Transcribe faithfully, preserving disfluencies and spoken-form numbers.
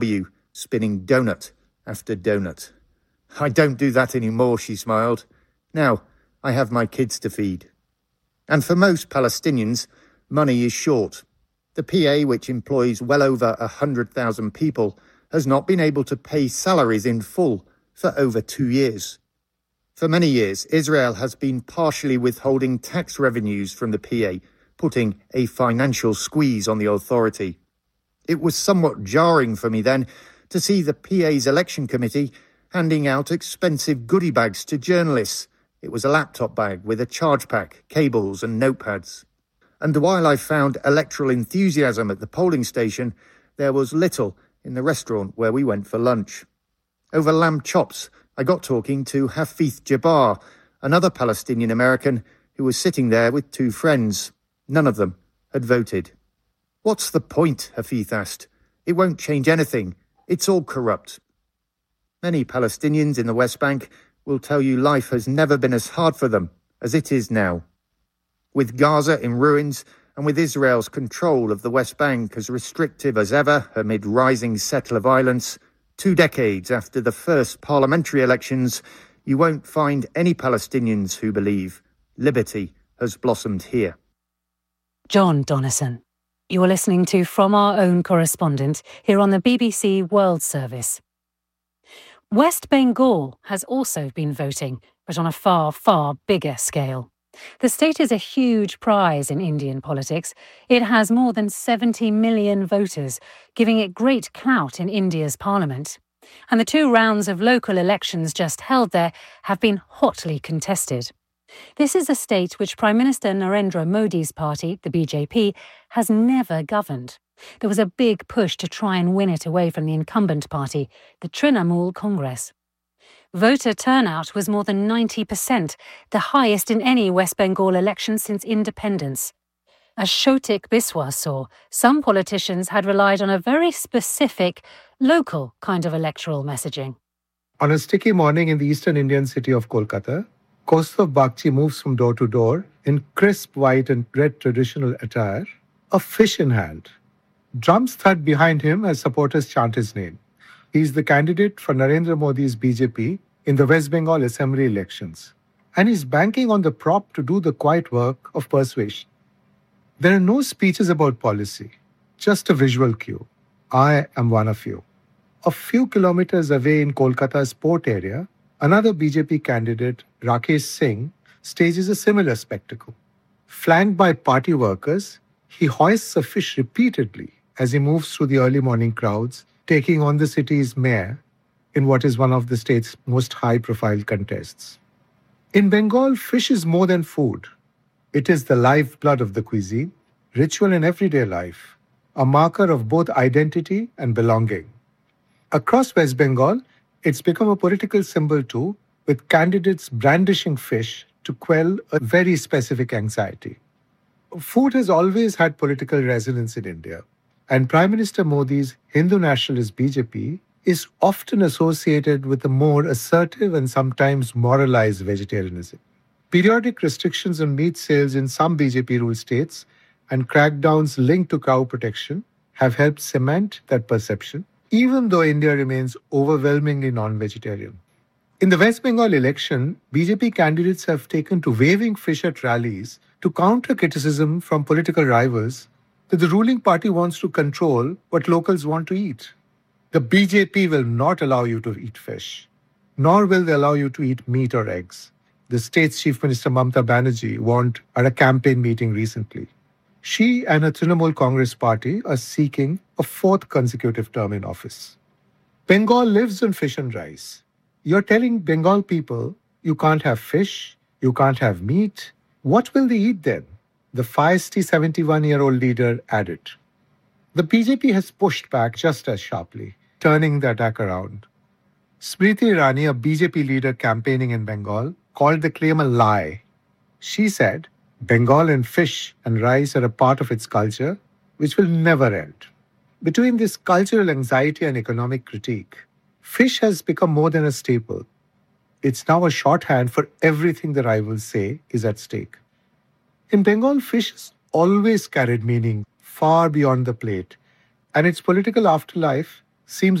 W, spinning donut after donut. I don't do that anymore, she smiled. Now, I have my kids to feed. And for most Palestinians, money is short. The P A, which employs well over one hundred thousand people, has not been able to pay salaries in full for over two years. For many years, Israel has been partially withholding tax revenues from the P A, putting a financial squeeze on the authority. It was somewhat jarring for me then to see the P A's election committee handing out expensive goodie bags to journalists. It was a laptop bag with a charge pack, cables and notepads. And while I found electoral enthusiasm at the polling station, there was little in the restaurant where we went for lunch. Over lamb chops, I got talking to Hafith Jabbar, another Palestinian American who was sitting there with two friends. None of them had voted. "What's the point?" Hafith asked. "It won't change anything. It's all corrupt." Many Palestinians in the West Bank will tell you life has never been as hard for them as it is now. With Gaza in ruins and with Israel's control of the West Bank as restrictive as ever amid rising settler violence, two decades after the first parliamentary elections, you won't find any Palestinians who believe liberty has blossomed here. John Donnison. You are listening to From Our Own Correspondent here on the B B C World Service. West Bengal has also been voting, but on a far, far bigger scale. The state is a huge prize in Indian politics. It has more than seventy million voters, giving it great clout in India's parliament. And the two rounds of local elections just held there have been hotly contested. This is a state which Prime Minister Narendra Modi's party, the B J P, has never governed. There was a big push to try and win it away from the incumbent party, the Trinamool Congress. Voter turnout was more than ninety percent, the highest in any West Bengal election since independence. As Shotik Biswas saw, some politicians had relied on a very specific, local kind of electoral messaging. On a sticky morning in the eastern Indian city of Kolkata, Kaustav Bagchi moves from door to door in crisp white and red traditional attire, a fish in hand. Drums thud behind him as supporters chant his name. He is the candidate for Narendra Modi's B J P in the West Bengal Assembly elections. And he's banking on the prop to do the quiet work of persuasion. There are no speeches about policy, just a visual cue. I am one of you. A few kilometers away in Kolkata's port area, another B J P candidate, Rakesh Singh, stages a similar spectacle. Flanked by party workers, he hoists a fish repeatedly as he moves through the early morning crowds, taking on the city's mayor in what is one of the state's most high-profile contests. In Bengal, fish is more than food. It is the lifeblood of the cuisine, ritual in everyday life, a marker of both identity and belonging. Across West Bengal, it's become a political symbol too, with candidates brandishing fish to quell a very specific anxiety. Food has always had political resonance in India, and Prime Minister Modi's Hindu nationalist B J P is often associated with a more assertive and sometimes moralized vegetarianism. Periodic restrictions on meat sales in some B J P-ruled states and crackdowns linked to cow protection have helped cement that perception, even though India remains overwhelmingly non-vegetarian. In the West Bengal election, B J P candidates have taken to waving fish at rallies to counter criticism from political rivals that the ruling party wants to control what locals want to eat. The B J P will not allow you to eat fish, nor will they allow you to eat meat or eggs. The state's Chief Minister Mamata Banerjee warned at a campaign meeting recently. She and her Trinamool Congress party are seeking a fourth consecutive term in office. Bengal lives on fish and rice. You're telling Bengal people you can't have fish, you can't have meat. What will they eat then? The feisty seventy-one-year-old leader added. The B J P has pushed back just as sharply, turning the attack around. Smriti Irani, a B J P leader campaigning in Bengal, called the claim a lie. She said, Bengal and fish and rice are a part of its culture, which will never end. Between this cultural anxiety and economic critique, fish has become more than a staple. It's now a shorthand for everything the rivals say is at stake. In Bengal, fish has always carried meaning far beyond the plate, and its political afterlife seems